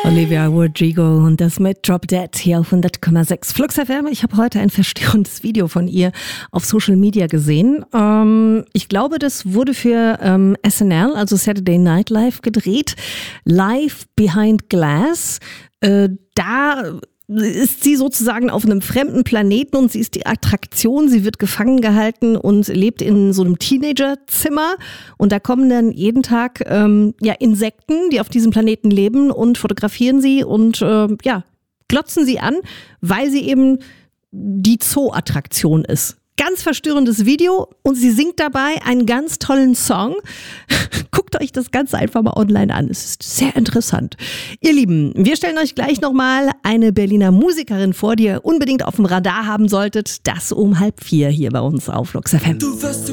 Olivia Rodrigo und das mit Drop Dead hier auf 100,6 Flux FM. Ich habe heute ein verstörendes Video von ihr auf Social Media gesehen. Ich glaube, das wurde für SNL, also Saturday Night Live, gedreht. Live Behind Glass. Da ist sie sozusagen auf einem fremden Planeten und sie ist die Attraktion. Sie wird gefangen gehalten und lebt in so einem Teenagerzimmer. Und da kommen dann jeden Tag Insekten, die auf diesem Planeten leben und fotografieren sie und glotzen sie an, weil sie eben die Zoo-Attraktion ist. Ganz verstörendes Video und sie singt dabei einen ganz tollen Song. Guckt euch das Ganze einfach mal online an. Es ist sehr interessant. Ihr Lieben, wir stellen euch gleich nochmal eine Berliner Musikerin vor, die ihr unbedingt auf dem Radar haben solltet. Das um 3:30 hier bei uns auf Flux FM.